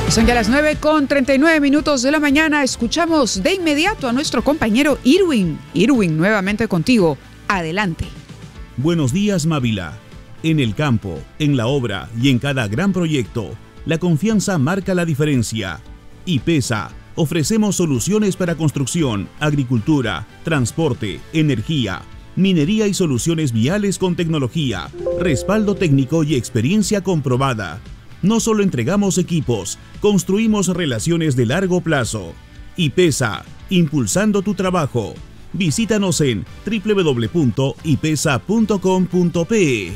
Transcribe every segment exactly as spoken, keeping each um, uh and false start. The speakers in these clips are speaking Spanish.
Son ya las nueve con treinta y nueve minutos de la mañana. Escuchamos de inmediato a nuestro compañero Irwin. Irwin, nuevamente contigo. Adelante. Buenos días, Mávila. En el campo, en la obra y en cada gran proyecto, la confianza marca la diferencia. IPESA, ofrecemos soluciones para construcción, agricultura, transporte, energía, minería y soluciones viales con tecnología, respaldo técnico y experiencia comprobada. No solo entregamos equipos, construimos relaciones de largo plazo. IPESA, impulsando tu trabajo. Visítanos en doble u doble u doble u punto ipesa punto com punto pe.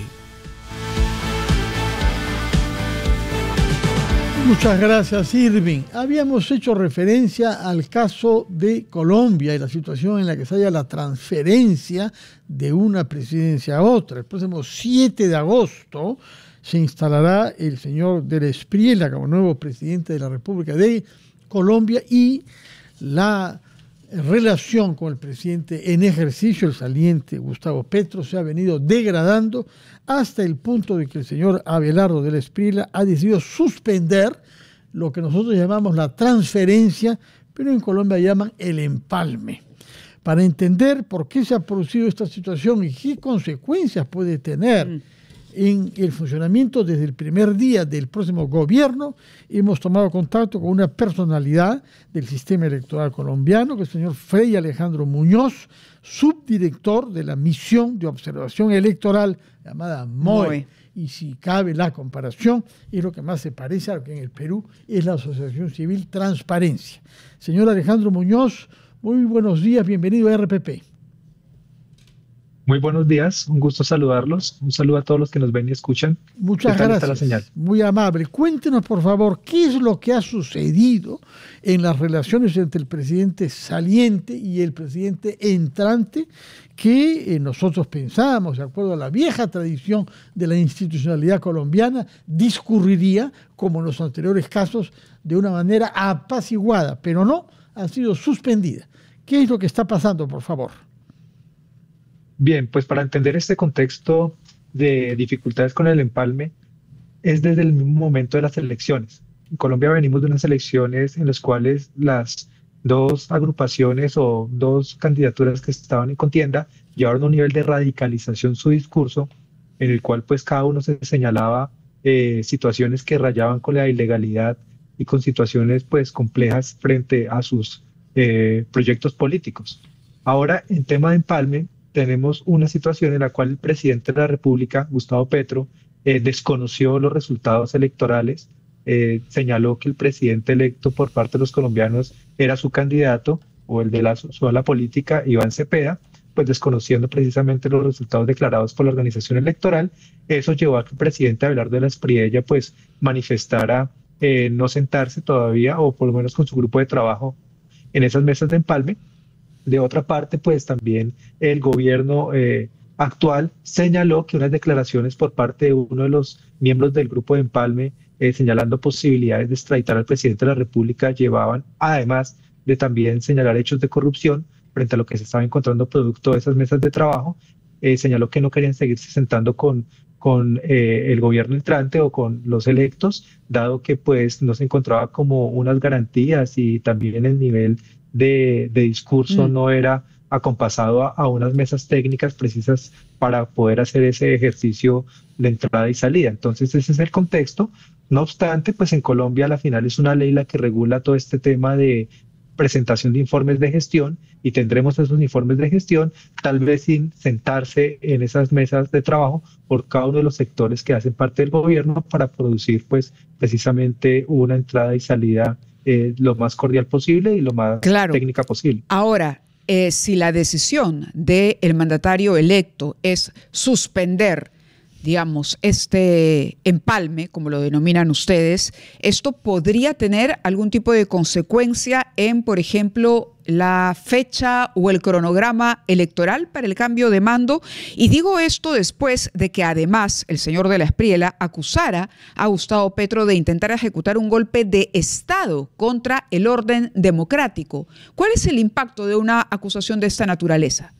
Muchas gracias, Irving. Habíamos hecho referencia al caso de Colombia y la situación en la que se halla la transferencia de una presidencia a otra. El próximo siete de agosto se instalará el señor del Espriella como nuevo presidente de la República de Colombia y la relación con el presidente en ejercicio, el saliente Gustavo Petro, se ha venido degradando hasta el punto de que el señor Abelardo del Espriella ha decidido suspender lo que nosotros llamamos la transferencia, pero en Colombia llaman el empalme. Para entender por qué se ha producido esta situación y qué consecuencias puede tener mm. en el funcionamiento desde el primer día del próximo gobierno, hemos tomado contacto con una personalidad del sistema electoral colombiano, que es el señor Frei Alejandro Muñoz, subdirector de la misión de observación electoral llamada M O E. M O E. Y si cabe la comparación, es lo que más se parece a lo que en el Perú es la Asociación Civil Transparencia. Señor Alejandro Muñoz, muy buenos días, bienvenido a R P P. Muy buenos días, un gusto saludarlos. Un saludo a todos los que nos ven y escuchan. Muchas gracias. La señal? Muy amable. Cuéntenos, por favor, qué es lo que ha sucedido en las relaciones entre el presidente saliente y el presidente entrante, que eh, nosotros pensábamos, de acuerdo a la vieja tradición de la institucionalidad colombiana, discurriría, como en los anteriores casos, de una manera apaciguada, pero no, ha sido suspendida. ¿Qué es lo que está pasando, por favor? Bien, pues para entender este contexto de dificultades con el empalme, es desde el mismo momento de las elecciones. En Colombia venimos de unas elecciones en las cuales las dos agrupaciones o dos candidaturas que estaban en contienda llevaron a un nivel de radicalización su discurso, en el cual pues cada uno se señalaba eh, situaciones que rayaban con la ilegalidad y con situaciones pues complejas frente a sus eh, proyectos políticos. Ahora, en tema de empalme, tenemos una situación en la cual el presidente de la República, Gustavo Petro, eh, desconoció los resultados electorales, eh, señaló que el presidente electo por parte de los colombianos era su candidato, o el de la sola política, Iván Cepeda, pues desconociendo precisamente los resultados declarados por la organización electoral. Eso llevó a que el presidente Abelardo de la Espriella pues manifestara eh, no sentarse todavía, o por lo menos con su grupo de trabajo, en esas mesas de empalme. De otra parte, pues también el gobierno eh, actual señaló que unas declaraciones por parte de uno de los miembros del grupo de empalme eh, señalando posibilidades de extraditar al presidente de la República llevaban, además de también señalar hechos de corrupción frente a lo que se estaba encontrando producto de esas mesas de trabajo, eh, señaló que no querían seguirse sentando con, con eh, el gobierno entrante o con los electos, dado que pues no se encontraba como unas garantías y también el nivel De, de discurso mm. no era acompasado a, a unas mesas técnicas precisas para poder hacer ese ejercicio de entrada y salida. Entonces ese es el contexto. No obstante, pues en Colombia a la final es una ley la que regula todo este tema de presentación de informes de gestión, y tendremos esos informes de gestión tal vez sin sentarse en esas mesas de trabajo por cada uno de los sectores que hacen parte del gobierno para producir pues precisamente una entrada y salida Eh, lo más cordial posible y lo más claro. técnica posible. Ahora, eh, si la decisión del mandatario electo es suspender, digamos, este empalme, como lo denominan ustedes, ¿esto podría tener algún tipo de consecuencia en, por ejemplo, la fecha o el cronograma electoral para el cambio de mando? Y digo esto después de que además el señor de la Espriella acusara a Gustavo Petro de intentar ejecutar un golpe de Estado contra el orden democrático. ¿Cuál es el impacto de una acusación de esta naturaleza?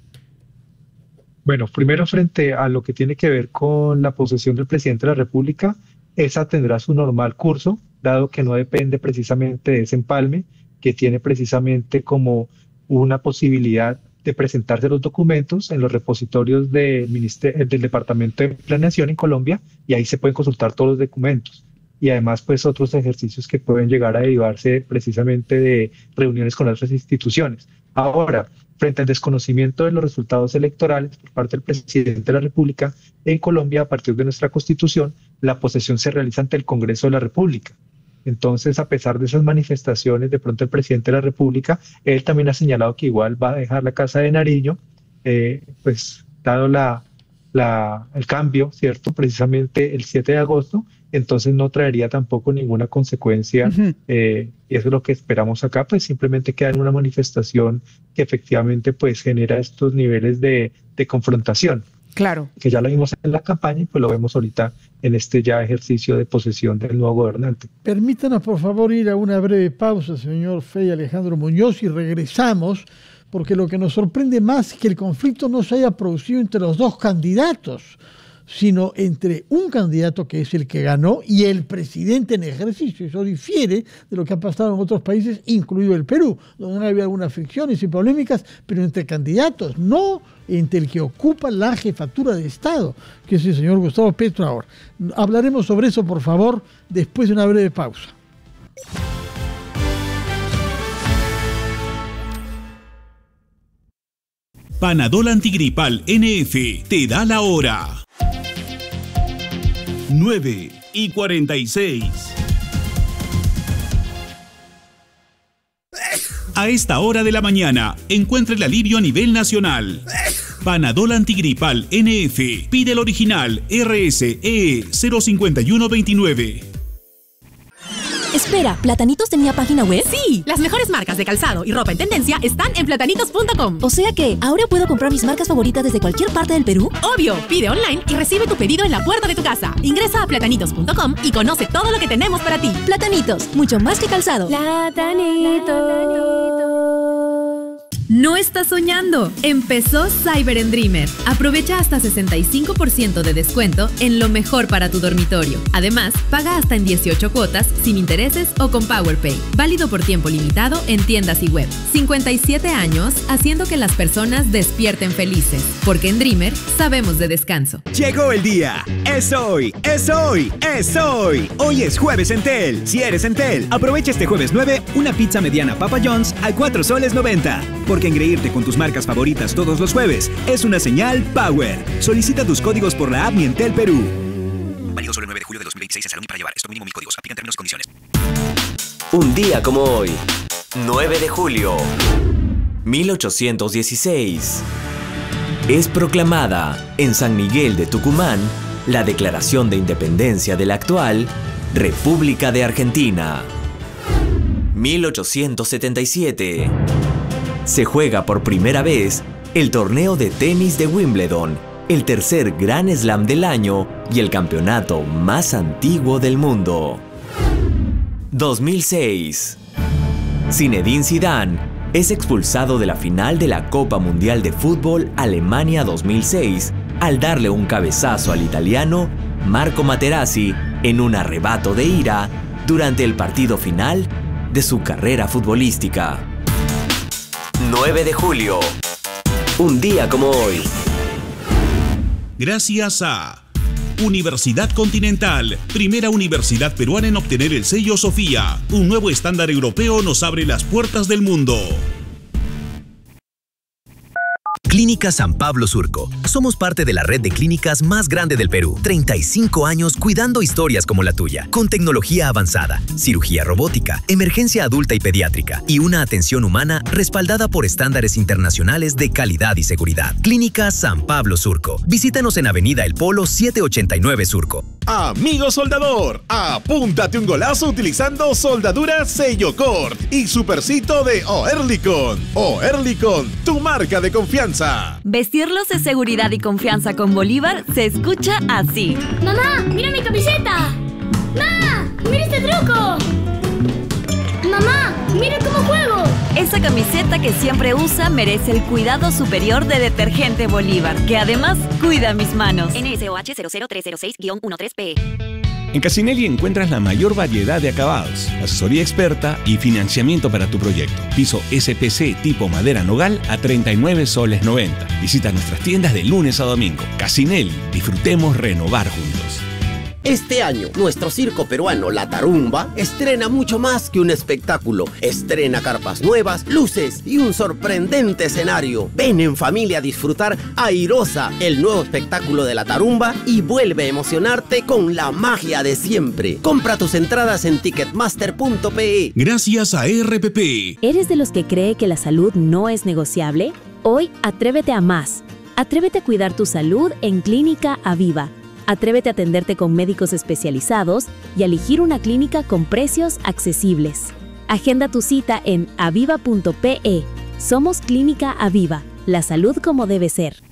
Bueno, primero, frente a lo que tiene que ver con la posesión del presidente de la República, esa tendrá su normal curso. dado que no depende precisamente de ese empalme, que tiene precisamente como una posibilidad de presentarse los documentos en los repositorios del, Ministerio, del Departamento de Planeación en Colombia, y ahí se pueden consultar todos los documentos. Y además, pues, otros ejercicios que pueden llegar a derivarse precisamente de reuniones con otras instituciones. Ahora, frente al desconocimiento de los resultados electorales por parte del presidente de la República, en Colombia, a partir de nuestra Constitución, la posesión se realiza ante el Congreso de la República. Entonces, a pesar de esas manifestaciones, de pronto el presidente de la República, él también ha señalado que igual va a dejar la Casa de Nariño, eh, pues, dado la, la, el cambio, ¿cierto? Precisamente el siete de agosto, entonces no traería tampoco ninguna consecuencia, uh-huh. eh, y eso es lo que esperamos acá, pues simplemente queda en una manifestación que efectivamente pues genera estos niveles de, de confrontación. Claro. Que ya lo vimos en la campaña y pues lo vemos ahorita en este ya ejercicio de posesión del nuevo gobernante. Permítanos por favor ir a una breve pausa, señor Fey Alejandro Muñoz, y regresamos, porque lo que nos sorprende más es que el conflicto no se haya producido entre los dos candidatos, sino entre un candidato que es el que ganó y el presidente en ejercicio. Eso difiere de lo que ha pasado en otros países, incluido el Perú, donde no había algunas fricciones y polémicas, pero entre candidatos, no entre el que ocupa la jefatura de Estado, que es el señor Gustavo Petro ahora. Hablaremos sobre eso, por favor, después de una breve pausa. Panadol Antigripal N F te da la hora. nueve y cuarenta y seis. A esta hora de la mañana, encuentra el alivio a nivel nacional. Panadol Antigripal N F. Pide el original R S E cero cinco uno dos nueve. Espera, ¿Platanitos tenía página web? Sí, las mejores marcas de calzado y ropa en tendencia están en platanitos punto com. O sea que, ¿ahora puedo comprar mis marcas favoritas desde cualquier parte del Perú? Obvio, pide online y recibe tu pedido en la puerta de tu casa. Ingresa a platanitos punto com y conoce todo lo que tenemos para ti. Platanitos, mucho más que calzado. Platanitos. No estás soñando. Empezó Cyber en Dreamer. Aprovecha hasta sesenta y cinco por ciento de descuento en lo mejor para tu dormitorio. Además, paga hasta en dieciocho cuotas, sin intereses o con PowerPay. Válido por tiempo limitado en tiendas y web. cincuenta y siete años haciendo que las personas despierten felices. Porque en Dreamer sabemos de descanso. Llegó el día. Es hoy, es hoy, es hoy. Hoy es jueves Entel. Si eres Entel, aprovecha este jueves nueve una pizza mediana Papa John's a cuatro soles noventa. Porque engreírte con tus marcas favoritas todos los jueves es una señal Power. Solicita tus códigos por la app Mi Entel Perú. Válido solo el nueve de julio de dos mil veintiséis en Salón y para llevar. Esto mínimo mil códigos. Aplican términos y condiciones. Un día como hoy, nueve de julio, mil ochocientos dieciséis. Es proclamada en San Miguel de Tucumán la Declaración de Independencia de la actual República de Argentina. mil ochocientos setenta y siete. Se juega por primera vez el torneo de tenis de Wimbledon, el tercer Grand Slam del año y el campeonato más antiguo del mundo. dos mil seis. Zinedine Zidane es expulsado de la final de la Copa Mundial de Fútbol Alemania dos mil seis al darle un cabezazo al italiano Marco Materazzi en un arrebato de ira durante el partido final de su carrera futbolística. nueve de julio. Un día como hoy. Gracias a Universidad Continental, primera universidad peruana en obtener el sello Sofía. Un nuevo estándar europeo nos abre las puertas del mundo. Clínica San Pablo Surco. Somos parte de la red de clínicas más grande del Perú. treinta y cinco años cuidando historias como la tuya, con tecnología avanzada, cirugía robótica, emergencia adulta y pediátrica y una atención humana respaldada por estándares internacionales de calidad y seguridad. Clínica San Pablo Surco. Visítanos en Avenida El Polo setecientos ochenta y nueve Surco. Amigo soldador, apúntate un golazo utilizando soldadura Sellocort y supercito de Oerlikon. Oerlikon, tu marca de confianza. Vestirlos de seguridad y confianza con Bolívar se escucha así. ¡Mamá, mira mi camiseta! ¡Mamá, mira este truco! ¡Mamá, mira cómo juego! Esa camiseta que siempre usa merece el cuidado superior de Detergente Bolívar, que además cuida mis manos. N S O H cero cero tres cero seis guión trece P. En Casinelli encuentras la mayor variedad de acabados, asesoría experta y financiamiento para tu proyecto. Piso S P C tipo madera nogal a treinta y nueve soles noventa. Visita nuestras tiendas de lunes a domingo. Casinelli, disfrutemos renovar juntos. Este año, nuestro circo peruano La Tarumba estrena mucho más que un espectáculo. Estrena carpas nuevas, luces y un sorprendente escenario. Ven en familia a disfrutar Airosa, el nuevo espectáculo de La Tarumba, y vuelve a emocionarte con la magia de siempre. Compra tus entradas en ticketmaster punto pe. Gracias a R P P. ¿Eres de los que cree que la salud no es negociable? Hoy, atrévete a más. Atrévete a cuidar tu salud en Clínica Aviva. Atrévete a atenderte con médicos especializados y a elegir una clínica con precios accesibles. Agenda tu cita en aviva punto pe. Somos Clínica Aviva, la salud como debe ser.